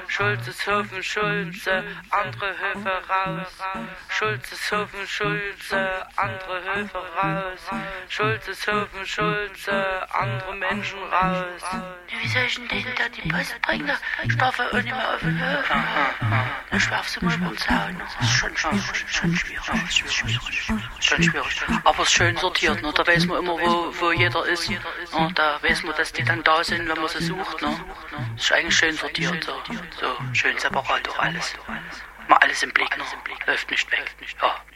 Schulzeshofen, Schulze, andere Höfe raus. Schulzeshofen, Schulze, andere Höfe raus. Schulzeshofen, Schulze, andere Menschen raus. Wie soll ich denn da die Post bringen? Ich darf auch nicht mehr auf den Höfen. Ich werf sie mal ins Haus. Das ist schon schwierig. Aber es ist schön sortiert, ne? Da weiß man immer, wo jeder ist. Ne? Da weiß man, dass die dann da sind, wenn man sie sucht. Ne? Das ist eigentlich schön sortiert. So schön separat auch alles. Mal alles im Blick. Ne? Läuft nicht weg. Ja.